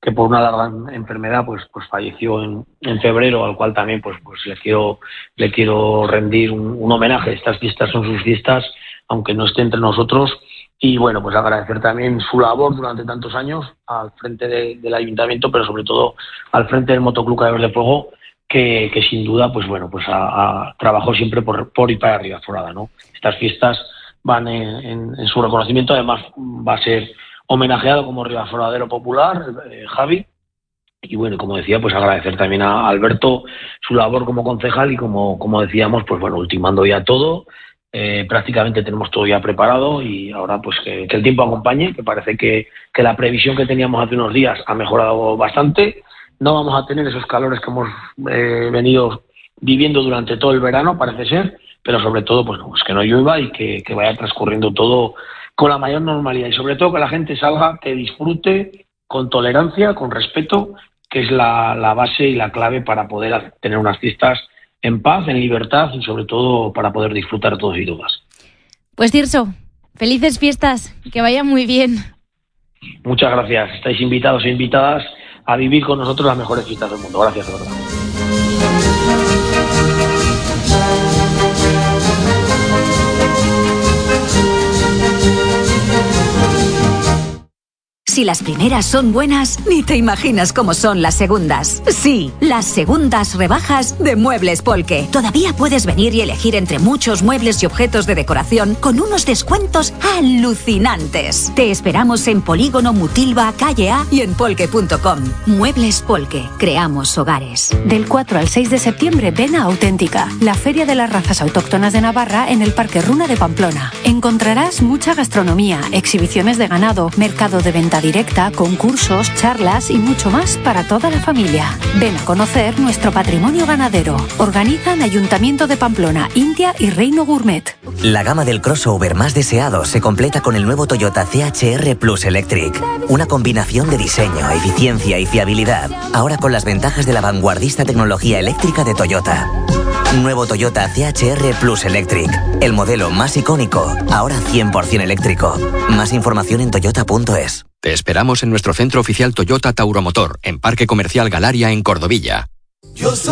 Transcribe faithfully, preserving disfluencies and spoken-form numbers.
que por una larga enfermedad pues pues falleció en, en febrero, al cual también pues pues le quiero le quiero rendir un, un homenaje. Estas fiestas son sus fiestas, aunque no esté entre nosotros. Y bueno, pues agradecer también su labor durante tantos años al frente de, del ayuntamiento, pero sobre todo al frente del Motoclub Caballeros de Fuego, que, que sin duda pues bueno pues a, a, trabajó siempre por, por y para Ribaforada, ¿no? Estas fiestas van en, en, en su reconocimiento. Además va a ser homenajeado como ribaforadero popular, eh, Javi. Y bueno, como decía, pues agradecer también a Alberto su labor como concejal y como, como decíamos, pues bueno, ultimando ya todo. Eh, prácticamente tenemos todo ya preparado y ahora pues que, que el tiempo acompañe, que parece que, que la previsión que teníamos hace unos días ha mejorado bastante. No vamos a tener esos calores que hemos eh, venido viviendo durante todo el verano, parece ser, pero sobre todo pues, pues que no llueva y que, que vaya transcurriendo todo con la mayor normalidad y sobre todo que la gente salga, que disfrute con tolerancia, con respeto, que es la, la base y la clave para poder tener unas fiestas en paz, en libertad y sobre todo para poder disfrutar todos y todas. Pues Tirso, felices fiestas, que vayan muy bien. Muchas gracias, estáis invitados e invitadas a vivir con nosotros las mejores fiestas del mundo. Gracias, de verdad. Si las primeras son buenas, ni te imaginas cómo son las segundas. Sí, las segundas rebajas de Muebles Polke. Todavía puedes venir y elegir entre muchos muebles y objetos de decoración con unos descuentos alucinantes. Te esperamos en Polígono Mutilva, Calle A y en polke punto com. Muebles Polke. Creamos hogares. Del cuatro al seis de septiembre ven a Auténtica, la feria de las razas autóctonas de Navarra en el Parque Runa de Pamplona. Encontrarás mucha gastronomía, exhibiciones de ganado, mercado de venta directa, concursos, charlas y mucho más para toda la familia. Ven a conocer nuestro patrimonio ganadero. Organizan Ayuntamiento de Pamplona, India y Reino Gourmet. La gama del crossover más deseado se completa con el nuevo Toyota C H R Plus Electric. Una combinación de diseño, eficiencia y fiabilidad. Ahora con las ventajas de la vanguardista tecnología eléctrica de Toyota. Nuevo Toyota C H R Plus Electric. El modelo más icónico, ahora cien por ciento eléctrico. Más información en toyota punto es. Te esperamos en nuestro centro oficial Toyota Tauromotor, en Parque Comercial Galaria, en Cordovilla.